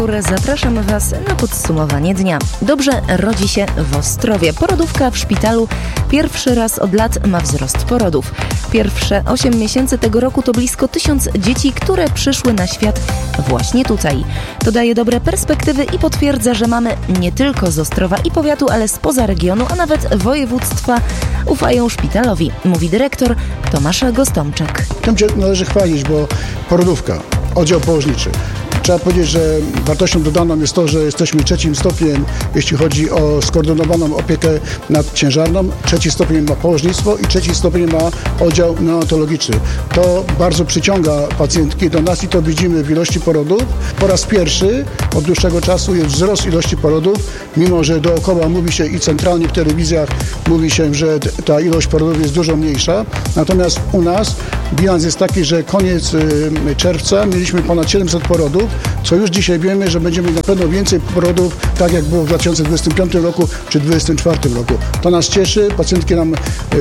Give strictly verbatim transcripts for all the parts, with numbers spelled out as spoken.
Zapraszamy Was na podsumowanie dnia. Dobrze rodzi się w Ostrowie. Porodówka w szpitalu pierwszy raz od lat ma wzrost porodów. Pierwsze osiem miesięcy tego roku to blisko tysiąc dzieci, które przyszły na świat właśnie tutaj. To daje dobre perspektywy i potwierdza, że mamy nie tylko z Ostrowa i powiatu, ale spoza regionu, a nawet województwa ufają szpitalowi, mówi dyrektor Tomasz Gostomczak. Tym cię należy chwalić, bo porodówka, oddział położniczy. Trzeba powiedzieć, że wartością dodaną jest to, że jesteśmy trzecim stopniem, jeśli chodzi o skoordynowaną opiekę nad ciężarną. Trzeci stopień ma położnictwo i trzeci stopień ma oddział neonatologiczny. To bardzo przyciąga pacjentki do nas i to widzimy w ilości porodów. Po raz pierwszy od dłuższego czasu jest wzrost ilości porodów, mimo że dookoła mówi się i centralnie w telewizjach mówi się, że ta ilość porodów jest dużo mniejsza. Natomiast u nas bilans jest taki, że koniec czerwca mieliśmy ponad siedemset porodów, co już dzisiaj wiemy, że będziemy mieli na pewno więcej porodów, tak jak było w dwa tysiące dwudziestym piątym roku czy dwa tysiące dwudziestym czwartym roku. To nas cieszy, pacjentki nam y,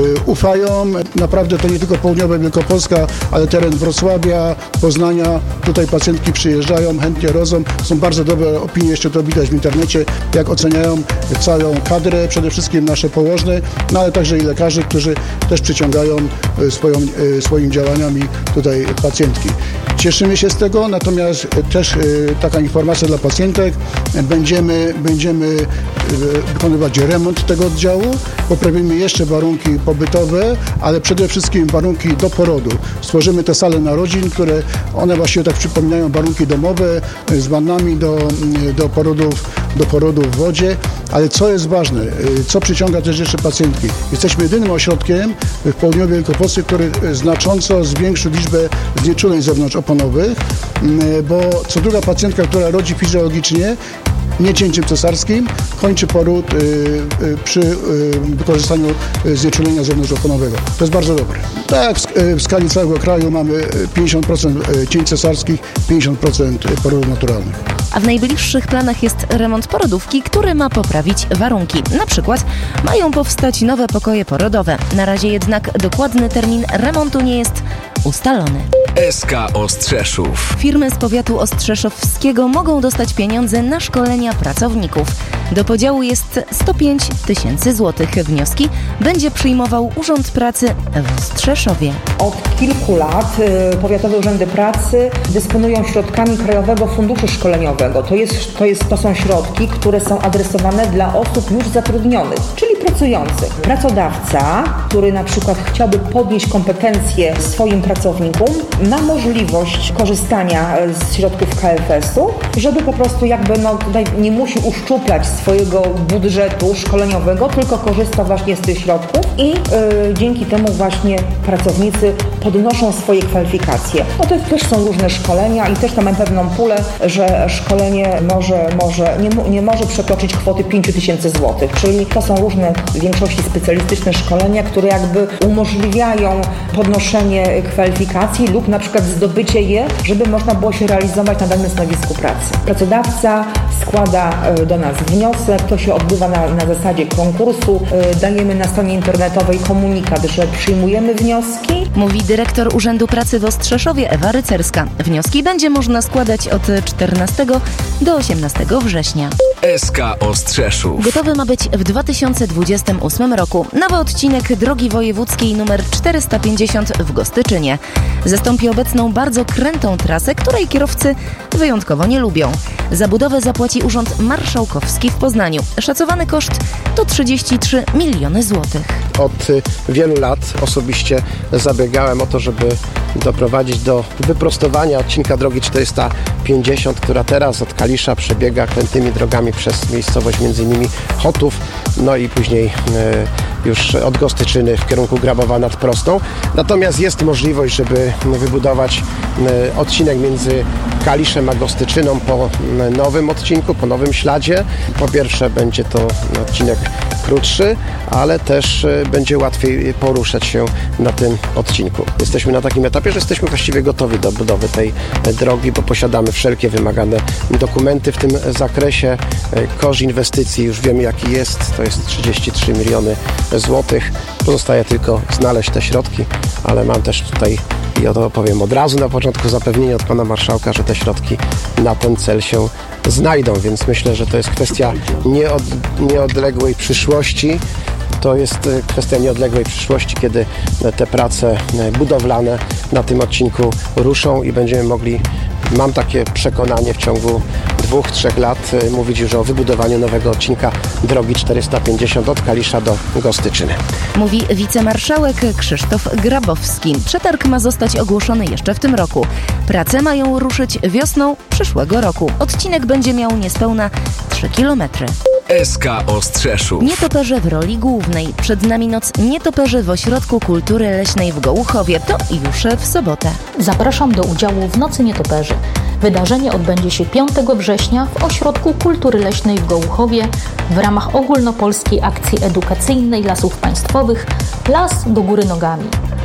ufają. Naprawdę to nie tylko południowa Wielkopolska, ale teren Wrocławia, Poznania. Tutaj pacjentki przyjeżdżają, chętnie rodzą. Są bardzo dobre opinie, jeszcze to widać w internecie, jak oceniają całą kadrę, przede wszystkim nasze położne, no ale także i lekarzy, którzy też przyciągają y, swoją, y, swoimi działaniami tutaj pacjentki. Cieszymy się z tego, natomiast też y, taka informacja dla pacjentek. Będziemy, będziemy y, wykonywać remont tego oddziału, poprawimy jeszcze warunki pobytowe, ale przede wszystkim warunki do porodu. Stworzymy te sale narodzin, które one właściwie tak przypominają warunki domowe y, z wannami do, y, do porodów, do porodu w wodzie, ale co jest ważne, y, co przyciąga też jeszcze pacjentki. Jesteśmy jedynym ośrodkiem w południowej Wielkopolsce, który znacząco zwiększył liczbę znieczuleń zewnątrzoponowych, y, bo co druga pacjentka, która rodzi fizjologicznie, nie cięciem cesarskim, kończy poród y, y, przy y, wykorzystaniu znieczulenia zewnątrzoponowego. To jest bardzo dobre. Tak, w, y, w skali całego kraju mamy pięćdziesiąt procent cięć cesarskich, pięćdziesiąt procent porodów naturalnych. A w najbliższych planach jest remont porodówki, który ma poprawić warunki. Na przykład mają powstać nowe pokoje porodowe. Na razie jednak dokładny termin remontu nie jest ustalony. S K Ostrzeszów. Firmy z powiatu ostrzeszowskiego mogą dostać pieniądze na szkolenia pracowników. Do podziału jest sto pięć tysięcy złotych. Wnioski będzie przyjmował Urząd Pracy w Ostrzeszowie. Od kilku lat y, powiatowe urzędy pracy dysponują środkami Krajowego Funduszu Szkoleniowego. To, jest, to, jest, to są środki, które są adresowane dla osób już zatrudnionych, czyli pracujących. Pracodawca, który na przykład chciałby podnieść kompetencje swoim pracownikom, ma możliwość korzystania z środków K F S u, żeby po prostu jakby no, tutaj nie musi uszczuplać swojego budżetu szkoleniowego, tylko korzysta właśnie z tych środków i yy, dzięki temu właśnie pracownicy podnoszą swoje kwalifikacje. No to też są różne szkolenia i też tam mamy pewną pulę, że szkolenie może, może, nie, nie może przekroczyć kwoty pięć tysięcy złotych, czyli to są różne w większości specjalistyczne szkolenia, które jakby umożliwiają podnoszenie kwalifikacji lub na przykład zdobycie je, żeby można było się realizować na danym stanowisku pracy. Pracodawca składa do nas wniosek, to się odbywa na, na zasadzie konkursu. Dajemy na stronie internetowej komunikat, że przyjmujemy wnioski. Mówi dyrektor Urzędu Pracy w Ostrzeszowie Ewa Rycerska. Wnioski będzie można składać od czternastego do osiemnastego września. S K Ostrzeszów. Gotowy ma być w dwa tysiące dwudziestym ósmym roku nowy odcinek drogi wojewódzkiej nr czterysta pięćdziesiąt w Gostyczynie. Zastąpi obecną bardzo krętą trasę, której kierowcy wyjątkowo nie lubią. Za budowę zapłaci Urząd Marszałkowski w Poznaniu. Szacowany koszt to trzydzieści trzy miliony złotych. Od wielu lat osobiście zabiegałem o to, żeby doprowadzić do wyprostowania odcinka drogi czterysta pięćdziesiąt, która teraz od Kalisza przebiega krętymi drogami przez miejscowość między innymi Chotów, no i później e, już od Gostyczyny w kierunku Grabowa nad Prostą. Natomiast jest możliwość, żeby wybudować e, odcinek między Kaliszem a Gostyczyną po e, nowym odcinku, po nowym śladzie. Po pierwsze będzie to odcinek krótszy, ale też e, będzie łatwiej poruszać się na tym odcinku. Jesteśmy na takim etapie, że jesteśmy właściwie gotowi do budowy tej e, drogi, bo posiadamy wszelkie wymagane dokumenty w tym zakresie. E, koszt inwestycji już wiemy jaki jest, to jest trzydzieści trzy miliony złotych. Pozostaje tylko znaleźć te środki, ale mam też tutaj i o to powiem od razu na początku, zapewnienie od pana marszałka, że te środki na ten cel się znajdą, więc myślę, że to jest kwestia nieod, nieodległej przyszłości. To jest kwestia nieodległej przyszłości, kiedy te prace budowlane na tym odcinku ruszą i będziemy mogli, mam takie przekonanie, w ciągu dwóch, trzech lat mówić już o wybudowaniu nowego odcinka drogi czterysta pięćdziesiąt od Kalisza do Gostyczyny. Mówi wicemarszałek Krzysztof Grabowski. Przetarg ma zostać ogłoszony jeszcze w tym roku. Prace mają ruszyć wiosną przyszłego roku. Odcinek będzie miał niespełna trzy kilometry. S K Ostrzeszów. Nietoperze w roli głównej. Przed nami noc nietoperzy w Ośrodku Kultury Leśnej w Gołuchowie. To już w sobotę. Zapraszam do udziału w Nocy Nietoperzy. Wydarzenie odbędzie się piątego września w Ośrodku Kultury Leśnej w Gołuchowie w ramach ogólnopolskiej akcji edukacyjnej Lasów Państwowych Las do góry nogami.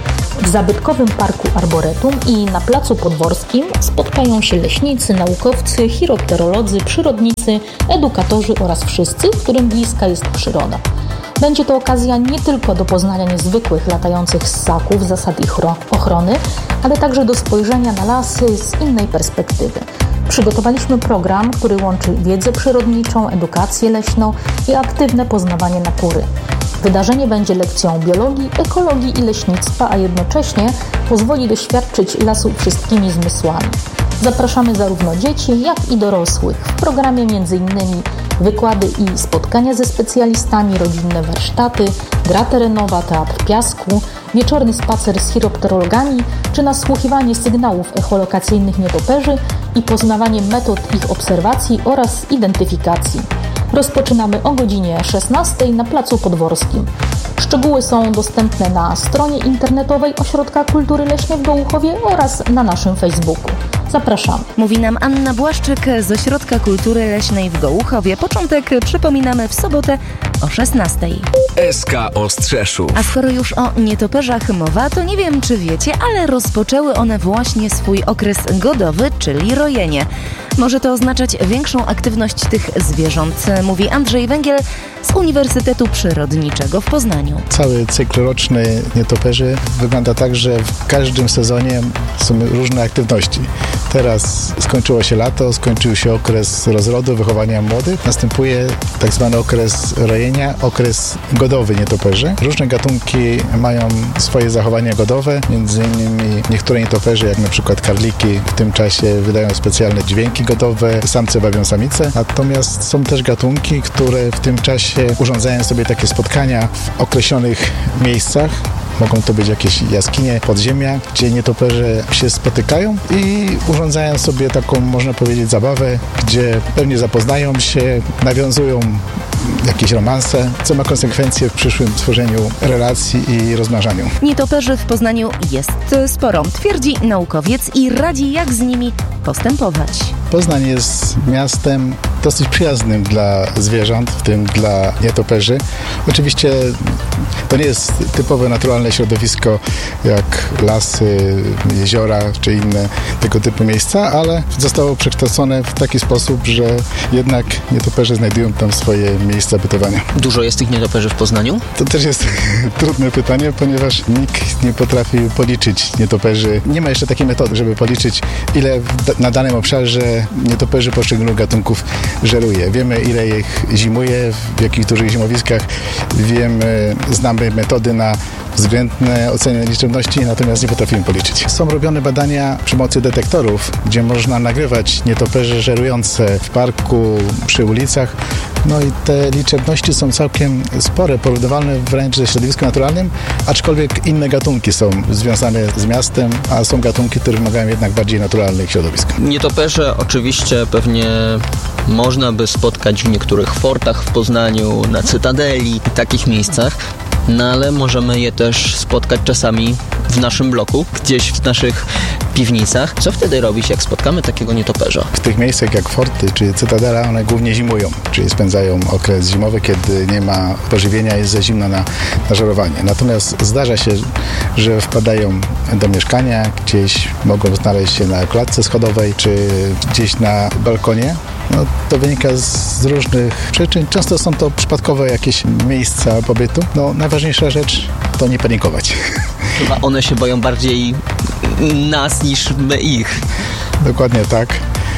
W zabytkowym parku Arboretum i na Placu Podworskim spotkają się leśnicy, naukowcy, chiropterolodzy, przyrodnicy, edukatorzy oraz wszyscy, którym bliska jest przyroda. Będzie to okazja nie tylko do poznania niezwykłych latających ssaków, zasad ich ochrony, ale także do spojrzenia na lasy z innej perspektywy. Przygotowaliśmy program, który łączy wiedzę przyrodniczą, edukację leśną i aktywne poznawanie natury. Wydarzenie będzie lekcją biologii, ekologii i leśnictwa, a jednocześnie pozwoli doświadczyć lasu wszystkimi zmysłami. Zapraszamy zarówno dzieci, jak i dorosłych. W programie m.in. wykłady i spotkania ze specjalistami, rodzinne warsztaty, gra terenowa, teatr piasku, wieczorny spacer z chiropterologami czy nasłuchiwanie sygnałów echolokacyjnych nietoperzy i poznawanie metod ich obserwacji oraz identyfikacji. Rozpoczynamy o godzinie szesnastej na Placu Podworskim. Szczegóły są dostępne na stronie internetowej Ośrodka Kultury Leśnej w Gołuchowie oraz na naszym Facebooku. Zapraszamy. Mówi nam Anna Błaszczyk z Ośrodka Kultury Leśnej w Gołuchowie. Początek przypominamy w sobotę o szesnastej. S K Ostrzeszów. A skoro już o nietoperzach mowa, to nie wiem, czy wiecie, ale rozpoczęły one właśnie swój okres godowy, czyli rojenie. Może to oznaczać większą aktywność tych zwierząt, mówi Andrzej Węgiel z Uniwersytetu Przyrodniczego w Poznaniu. Cały cykl roczny nietoperzy wygląda tak, że w każdym sezonie są różne aktywności. Teraz skończyło się lato, skończył się okres rozrodu, wychowania młodych. Następuje tak zwany okres rojenia, okres godowy nietoperzy. Różne gatunki mają swoje zachowania godowe, między innymi niektóre nietoperze, jak na przykład karliki, w tym czasie wydają specjalne dźwięki godowe, samce bawią samice, natomiast są też gatunki, które w tym czasie urządzają sobie takie spotkania w określonych miejscach. Mogą to być jakieś jaskinie, podziemia, gdzie nietoperze się spotykają i urządzają sobie taką, można powiedzieć, zabawę, gdzie pewnie zapoznają się, nawiązują jakieś romanse, co ma konsekwencje w przyszłym tworzeniu relacji i rozmnażaniu. Nietoperzy w Poznaniu jest sporo, twierdzi naukowiec i radzi, jak z nimi postępować. Poznań jest miastem dosyć przyjaznym dla zwierząt, w tym dla nietoperzy. Oczywiście to nie jest typowe naturalne środowisko jak lasy, jeziora czy inne tego typu miejsca, ale zostało przekształcone w taki sposób, że jednak nietoperze znajdują tam swoje miejsca bytowania. Dużo jest tych nietoperzy w Poznaniu? To też jest trudne pytanie, ponieważ nikt nie potrafi policzyć nietoperzy. Nie ma jeszcze takiej metody, żeby policzyć, ile na danym obszarze nietoperzy poszczególnych gatunków żeruje. Wiemy, ile ich zimuje, w jakich dużych zimowiskach. Wiemy, znamy metody na względne oceny liczebności, natomiast nie potrafimy policzyć. Są robione badania przy pomocy detektorów, gdzie można nagrywać nietoperze żerujące w parku, przy ulicach. No i te liczebności są całkiem spore, porównywalne wręcz ze środowiskiem naturalnym, aczkolwiek inne gatunki są związane z miastem, a są gatunki, które wymagają jednak bardziej naturalnych środowisk. Nietoperze oczywiście pewnie można by spotkać w niektórych fortach w Poznaniu, na Cytadeli i takich miejscach. No ale możemy je też spotkać czasami w naszym bloku, gdzieś w naszych piwnicach. Co wtedy robić, jak spotkamy takiego nietoperza? W tych miejscach jak forty czy cytadela, one głównie zimują, czyli spędzają okres zimowy, kiedy nie ma pożywienia, jest za zimno na, na żerowanie. Natomiast zdarza się, że wpadają do mieszkania, gdzieś mogą znaleźć się na klatce schodowej czy gdzieś na balkonie. No, to wynika z różnych przyczyn. Często są to przypadkowe jakieś miejsca pobytu. No, najważniejsza rzecz to nie panikować. Chyba one się boją bardziej nas niż my ich. Dokładnie tak.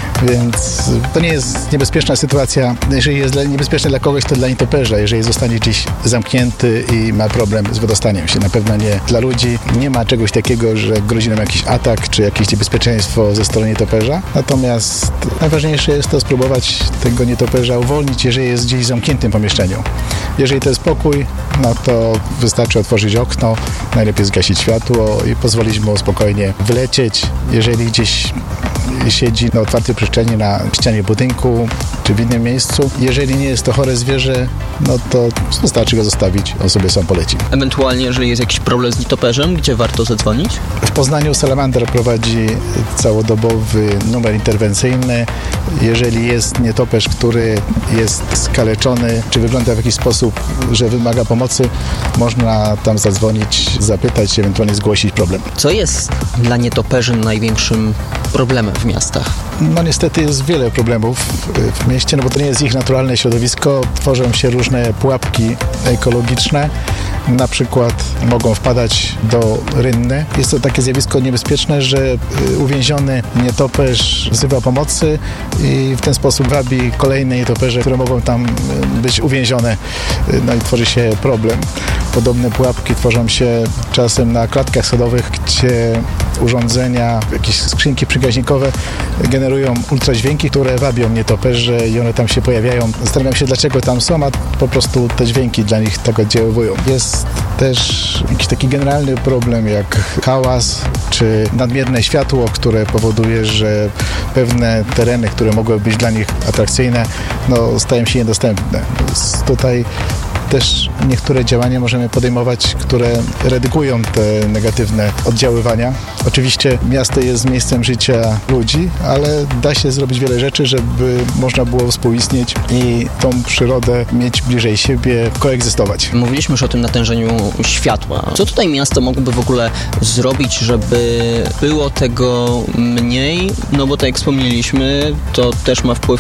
Więc to nie jest niebezpieczna sytuacja. Jeżeli jest niebezpieczne dla kogoś, to dla nietoperza. Jeżeli zostanie gdzieś zamknięty i ma problem z wydostaniem się. Na pewno nie dla ludzi. Nie ma czegoś takiego, że grozi nam jakiś atak, czy jakieś niebezpieczeństwo ze strony nietoperza. Natomiast najważniejsze jest to spróbować tego nietoperza uwolnić, jeżeli jest gdzieś w zamkniętym pomieszczeniu. Jeżeli to jest pokój, no to wystarczy otworzyć okno, najlepiej zgasić światło i pozwolić mu spokojnie wylecieć. Jeżeli gdzieś siedzi na otwartej przestrzeni, na ścianie budynku czy w innym miejscu. Jeżeli nie jest to chore zwierzę, no to wystarczy go zostawić, on sobie sam poleci. Ewentualnie, jeżeli jest jakiś problem z nietoperzem, gdzie warto zadzwonić? W Poznaniu Salamander prowadzi całodobowy numer interwencyjny. Jeżeli jest nietoperz, który jest skaleczony, czy wygląda w jakiś sposób, że wymaga pomocy, można tam zadzwonić, zapytać, ewentualnie zgłosić problem. Co jest dla nietoperzy największym problemem w miastach? No niestety jest wiele problemów w mieście, no bo to nie jest ich naturalne środowisko. Tworzą się różne pułapki ekologiczne. Na przykład mogą wpadać do rynny. Jest to takie zjawisko niebezpieczne, że uwięziony nietoperz wzywa pomocy i w ten sposób wabi kolejne nietoperze, które mogą tam być uwięzione. No i tworzy się problem. Podobne pułapki tworzą się czasem na klatkach schodowych, gdzie urządzenia, jakieś skrzynki przygaźnikowe generują ultradźwięki, które wabią nietoperze i one tam się pojawiają. Zastanawiam się, dlaczego tam są, a po prostu te dźwięki dla nich tak oddziaływują. Jest też jakiś taki generalny problem jak hałas czy nadmierne światło, które powoduje, że pewne tereny, które mogły być dla nich atrakcyjne, no, stają się niedostępne. Więc tutaj też niektóre działania możemy podejmować, które redukują te negatywne oddziaływania. Oczywiście miasto jest miejscem życia ludzi, ale da się zrobić wiele rzeczy, żeby można było współistnieć i tą przyrodę mieć bliżej siebie, koegzystować. Mówiliśmy już o tym natężeniu światła. Co tutaj miasto mogłoby w ogóle zrobić, żeby było tego mniej? No bo tak jak wspomnieliśmy, to też ma wpływ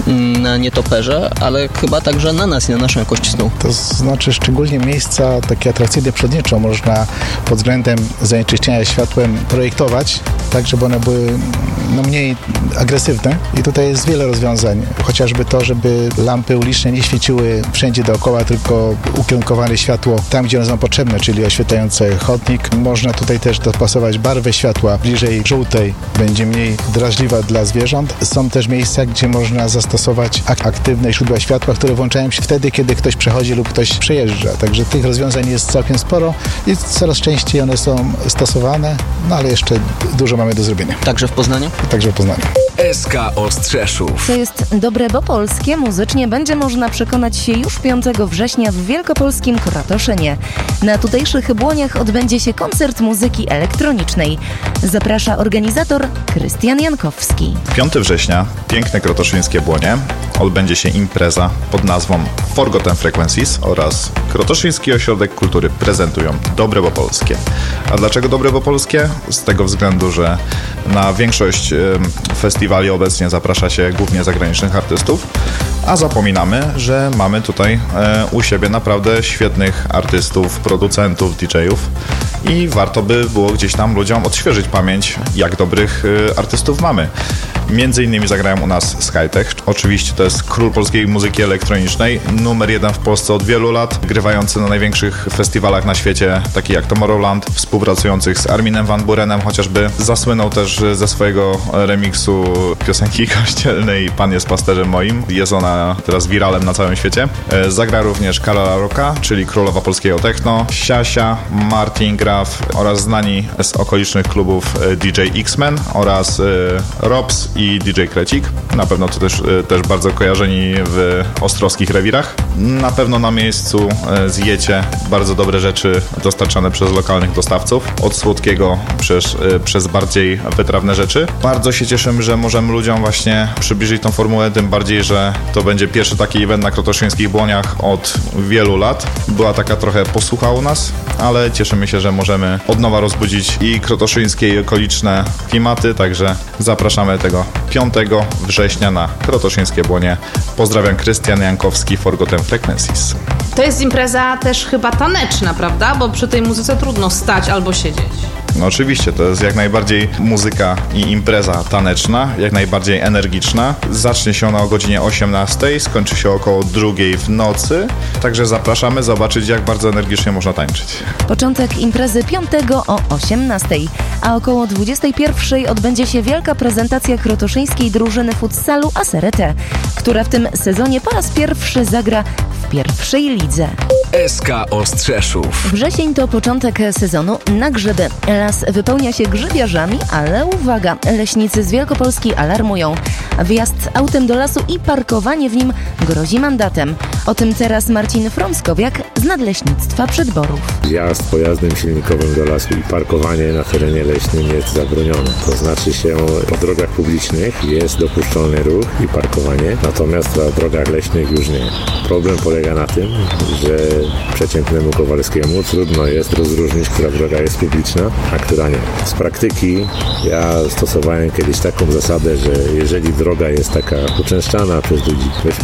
na nietoperze, ale chyba także na nas i na naszą jakość snu. To znaczy szczególnie miejsca takie atrakcyjne przyrodniczo można pod względem zanieczyszczenia światłem projektować, tak żeby one były no, mniej agresywne. I tutaj jest wiele rozwiązań. Chociażby to, żeby lampy uliczne nie świeciły wszędzie dookoła, tylko ukierunkowane światło tam, gdzie one są potrzebne, czyli oświetlające chodnik. Można tutaj też dopasować barwę światła bliżej żółtej, będzie mniej drażliwa dla zwierząt. Są też miejsca, gdzie można zastosować aktywne źródła światła, które włączają się wtedy, kiedy ktoś przechodzi lub ktoś przejeżdża. Także tych rozwiązań jest całkiem sporo i coraz częściej one są stosowane, no ale jeszcze dużo mamy do zrobienia. Także w Poznaniu? Także w Poznaniu. S K Ostrzeszów. Co jest dobre, bo polskie muzycznie będzie można przekonać się już piątego września w wielkopolskim Krotoszynie. Na tutejszych błoniach odbędzie się koncert muzyki elektronicznej. Zaprasza organizator Krystian Jankowski. piątego września, piękne krotoszyńskie Błonie, odbędzie się impreza pod nazwą Forgotten Frequencies oraz Krotoszyński Ośrodek Kultury prezentują Dobre bo Polskie. A dlaczego Dobre bo Polskie? Z tego względu, że na większość y, festiwali obecnie zaprasza się głównie zagranicznych artystów, a zapominamy, że mamy tutaj y, u siebie naprawdę świetnych artystów, producentów, D J-ów i warto by było gdzieś tam ludziom odświeżyć pamięć, jak dobrych y, artystów mamy. Między innymi zagrają u nas Skytech. Oczywiście to jest król polskiej muzyki elektronicznej, numer jeden w Polsce od wielu lat, grywający na największych festiwalach na świecie, takich jak Tomorrowland, współpracujących z Arminem van Burenem chociażby. Zasłynął też ze swojego remiksu piosenki kościelnej Pan jest pasterzem moim. Jest ona teraz wiralem na całym świecie. Zagra również Karola Rocka, czyli królowa polskiego techno, Siasia, Martin Graf oraz znani z okolicznych klubów D J X-Men oraz Robs i D J Krecik. Na pewno to też, też bardzo kojarzeni w ostrowskich rewirach. Na pewno na miejscu zjecie bardzo dobre rzeczy dostarczane przez lokalnych dostawców. Od słodkiego przez, przez bardziej wytrawne rzeczy. Bardzo się cieszymy, że możemy ludziom właśnie przybliżyć tą formułę, tym bardziej, że to będzie pierwszy taki event na krotoszyńskich Błoniach od wielu lat. Była taka trochę posłucha u nas, ale cieszymy się, że możemy od nowa rozbudzić i krotoszyńskie i okoliczne klimaty, także zapraszamy tego piątego września na Krotoszyńskie Błonie. Pozdrawiam, Krystian Jankowski, Forgotten Frequencies. To jest impreza też chyba taneczna, prawda? Bo przy tej muzyce trudno stać albo siedzieć. No oczywiście, to jest jak najbardziej muzyka i impreza taneczna, jak najbardziej energiczna. Zacznie się ona o godzinie osiemnastej, skończy się około drugiej w nocy, także zapraszamy zobaczyć, jak bardzo energicznie można tańczyć. Początek imprezy piątego o osiemnastej, a około dwudziestej pierwszej odbędzie się wielka prezentacja krotoszyńskiej drużyny futsalu Aserete, która w tym sezonie po raz pierwszy zagra w pierwszej lidze. S K Ostrzeszów. Wrzesień to początek sezonu na grzyby. Las wypełnia się grzybiarzami, ale uwaga, leśnicy z Wielkopolski alarmują. Wjazd autem do lasu i parkowanie w nim grozi mandatem. O tym teraz Marcin Frąckowiak z Nadleśnictwa Przedborów. Wjazd pojazdem silnikowym do lasu i parkowanie na terenie leśnym jest zabronione. To znaczy się po drogach publicznych jest dopuszczalny ruch i parkowanie, natomiast na drogach leśnych już nie. Problem polega na tym, że przeciętnemu Kowalskiemu trudno jest rozróżnić, która droga jest publiczna, a która nie. Z praktyki ja stosowałem kiedyś taką zasadę, że jeżeli droga jest taka uczęszczana przez ludzi, dość